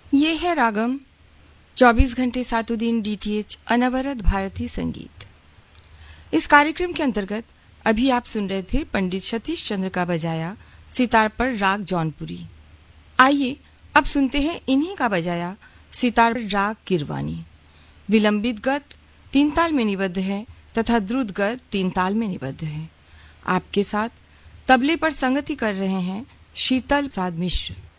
ये है रागम 24 घंटे सातों दिन डीटीएच अनवरत भारतीय संगीत। इस कार्यक्रम के अंतर्गत अभी आप सुन रहे थे पंडित सतीश चंद्र का बजाया सितार पर राग जौनपुरी। आइए अब सुनते हैं इन्हीं का बजाया सितार पर राग किरवानी। विलंबित गत 3 ताल में निबद्ध है तथा द्रुत गत 3 ताल में निबद्ध है। आपके साथ तबले पर संगति कर रहे हैं शीतल प्रसाद मिश्र।